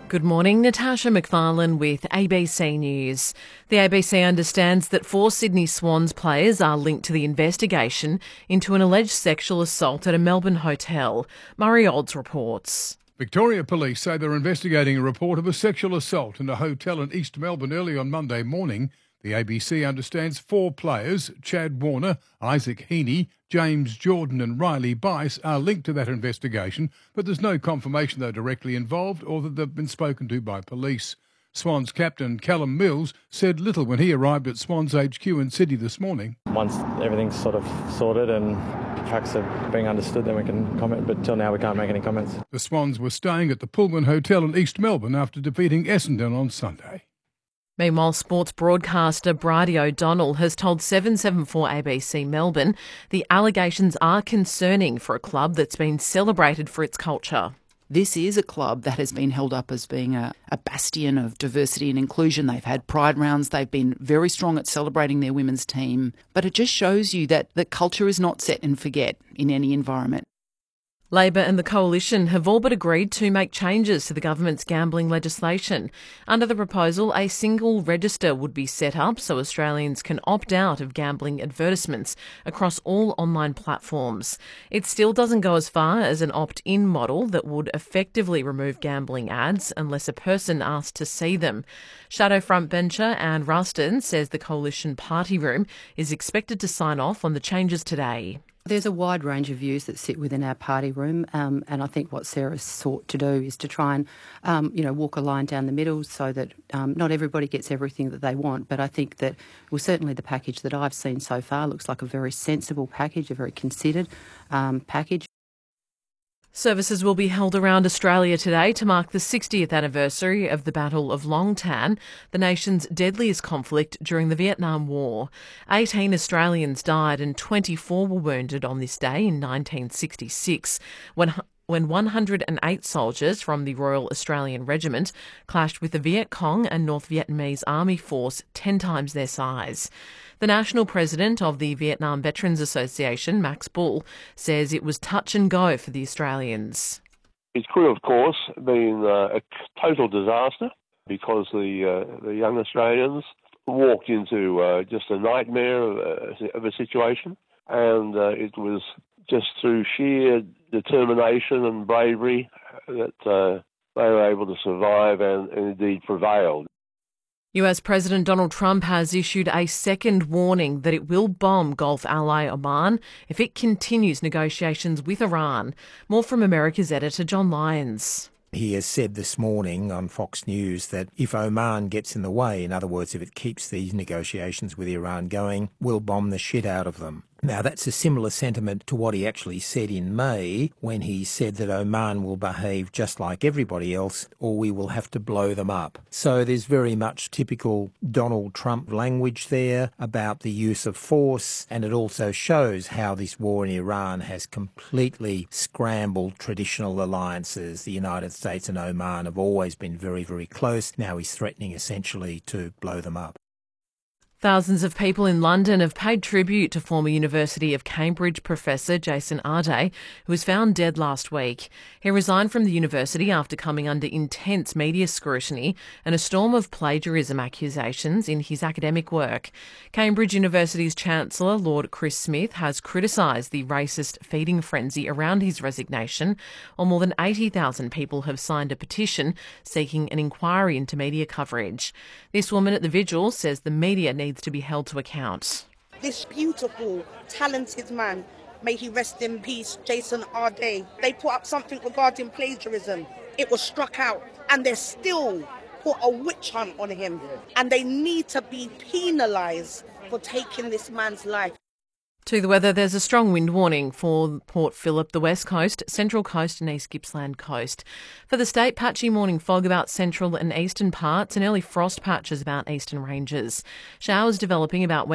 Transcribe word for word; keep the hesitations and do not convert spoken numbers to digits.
Good morning, Natasha McFarlane with A B C News. The A B C understands that four Sydney Swans players are linked to the investigation into an alleged sexual assault at a Melbourne hotel. Murray Olds reports. Victoria Police say they're investigating a report of a sexual assault in a hotel in East Melbourne early on Monday morning. The A B C understands four players, Chad Warner, Isaac Heaney, James Jordan and Riley Bice, are linked to that investigation, but there's no confirmation they're directly involved or that they've been spoken to by police. Swans captain Callum Mills said little when he arrived at Swans H Q in Sydney this morning. Once everything's sort of sorted and facts are being understood, then we can comment, but till now we can't make any comments. The Swans were staying at the Pullman Hotel in East Melbourne after defeating Essendon on Sunday. Meanwhile, sports broadcaster Bridie O'Donnell has told seven seven four A B C Melbourne the allegations are concerning for a club that's been celebrated for its culture. This is a club that has been held up as being a, a bastion of diversity and inclusion. They've had pride rounds. They've been very strong at celebrating their women's team. But it just shows you that the culture is not set and forget in any environment. Labor and the Coalition have all but agreed to make changes to the government's gambling legislation. Under the proposal, a single register would be set up so Australians can opt out of gambling advertisements across all online platforms. It still doesn't go as far as an opt-in model that would effectively remove gambling ads unless a person asked to see them. Shadow frontbencher Anne Ruston says the Coalition party room is expected to sign off on the changes today. There's a wide range of views that sit within our party room, um, and I think what Sarah's sought to do is to try and, um, you know, walk a line down the middle so that um, not everybody gets everything that they want. But I think that, well, certainly the package that I've seen so far looks like a very sensible package, a very considered um, package. Services will be held around Australia today to mark the sixtieth anniversary of the Battle of Long Tan, the nation's deadliest conflict during the Vietnam War. eighteen Australians died and twenty-four were wounded on this day in nineteen sixty-six, when when one hundred eight soldiers from the Royal Australian Regiment clashed with the Viet Cong and North Vietnamese Army force ten times their size. The national president of the Vietnam Veterans Association, Max Bull, says it was touch and go for the Australians. It could, of course, been uh, a total disaster because the uh, the young Australians walked into uh, just a nightmare of a, of a situation, and uh, it was just through sheer determination and bravery that uh, they were able to survive and, and indeed prevailed. U S President Donald Trump has issued a second warning that it will bomb Gulf ally Oman if it continues negotiations with Iran. More from America's editor John Lyons. He has said this morning on Fox News that if Oman gets in the way, in other words, if it keeps these negotiations with Iran going, we'll bomb the shit out of them. Now, that's a similar sentiment to what he actually said in May when he said that Oman will behave just like everybody else or we will have to blow them up. So there's very much typical Donald Trump language there about the use of force, and it also shows how this war in Iran has completely scrambled traditional alliances. The United States and Oman have always been very, very close. Now he's threatening essentially to blow them up. Thousands of people in London have paid tribute to former University of Cambridge professor Jason Arday, who was found dead last week. He resigned from the university after coming under intense media scrutiny and a storm of plagiarism accusations in his academic work. Cambridge University's Chancellor, Lord Chris Smith, has criticised the racist feeding frenzy around his resignation, while more than eighty thousand people have signed a petition seeking an inquiry into media coverage. This woman at the vigil says the media needs to be held to account. This beautiful, talented man, may he rest in peace, Jason Arday. They put up something regarding plagiarism. It was struck out, and they still put a witch hunt on him. And they need to be penalised for taking this man's life. To the weather, there's a strong wind warning for Port Phillip, the West Coast, Central Coast and East Gippsland Coast. For the state, patchy morning fog about central and eastern parts and early frost patches about eastern ranges. Showers developing about